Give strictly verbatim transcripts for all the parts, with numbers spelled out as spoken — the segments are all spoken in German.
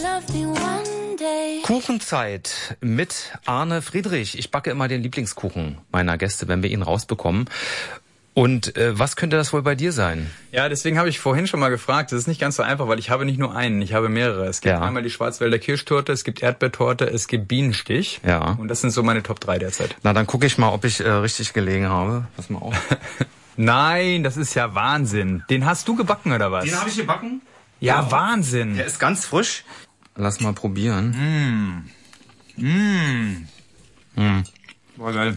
Kuchenzeit mit Arne Friedrich. Ich backe immer den Lieblingskuchen meiner Gäste, wenn wir ihn rausbekommen. Und äh, was könnte das wohl bei dir sein? Ja, deswegen habe ich vorhin schon mal gefragt. Das ist nicht ganz so einfach, weil ich habe nicht nur einen, ich habe mehrere. Es gibt ja. einmal die Schwarzwälder Kirschtorte, es gibt Erdbeertorte, es gibt Bienenstich. Ja. Und das sind so meine Top drei derzeit. Na, dann gucke ich mal, ob ich äh, richtig gelegen habe. Pass mal auf. Nein, das ist ja Wahnsinn. Den hast du gebacken, oder was? Den habe ich gebacken? Ja, ja, Wahnsinn. Der ist ganz frisch. Lass mal probieren. Mm. Mm. Mm. Boah, geil.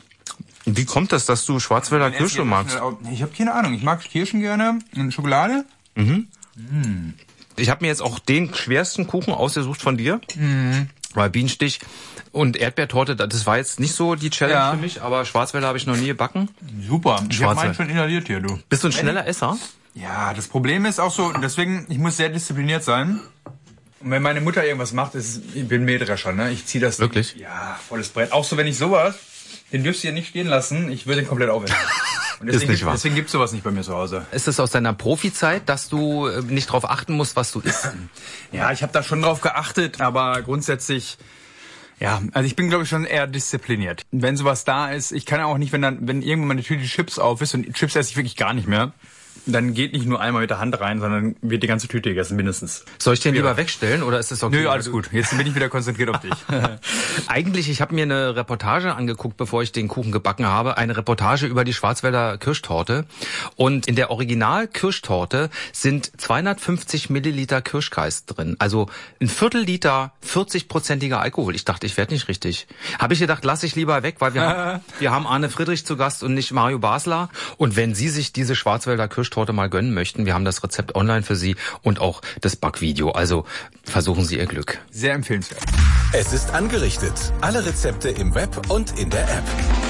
Wie kommt das, dass du Schwarzwälder Kirsche magst? Ich habe keine Ahnung. Ich mag Kirschen gerne und Schokolade. Mhm. Mm. Ich habe mir jetzt auch den schwersten Kuchen ausgesucht von dir. Mhm. Weil Bienenstich und Erdbeertorte, das war jetzt nicht so die Challenge ja. für mich, aber Schwarzwälder habe ich noch nie gebacken. Super. Ich habe meinen schon inhaliert hier, du. Bist du ein schneller Esser? Ja, das Problem ist auch so, deswegen, ich muss sehr diszipliniert sein. Und wenn meine Mutter irgendwas macht, ist, ich bin Mähdrescher, ne? Ich ziehe das. Wirklich? Ja, volles Brett. Auch so, wenn ich sowas, den dürfst du ja nicht stehen lassen, ich würde den komplett aufessen. Und deswegen, ist nicht wahr. Deswegen gibt's sowas nicht bei mir zu Hause. Ist es aus deiner Profizeit, dass du nicht drauf achten musst, was du isst? Ja, ich habe da schon drauf geachtet, aber grundsätzlich, ja, also ich bin, glaube ich, schon eher diszipliniert. Wenn sowas da ist, ich kann ja auch nicht, wenn dann, wenn irgendwann meine Tüte Chips auf ist, und Chips esse ich wirklich gar nicht mehr, dann geht nicht nur einmal mit der Hand rein, sondern wird die ganze Tüte gegessen, mindestens. Soll ich den ja. lieber wegstellen oder ist es okay? Nö, alles gut. Jetzt bin ich wieder konzentriert auf dich. Eigentlich, ich habe mir eine Reportage angeguckt, bevor ich den Kuchen gebacken habe. Eine Reportage über die Schwarzwälder Kirschtorte. Und in der Original-Kirschtorte sind zweihundertfünfzig Milliliter Kirschkreis drin. Also ein Viertel Liter, vierzig-prozentiger Alkohol. Ich dachte, ich werde nicht richtig. Habe ich gedacht, lass ich lieber weg, weil wir, haben, wir haben Arne Friedrich zu Gast und nicht Mario Basler. Und wenn Sie sich diese Schwarzwälder Kirschtorte mal gönnen möchten, wir haben das Rezept online für Sie und auch das Backvideo. Also versuchen Sie Ihr Glück. Sehr empfehlenswert. Es ist angerichtet. Alle Rezepte im Web und in der App.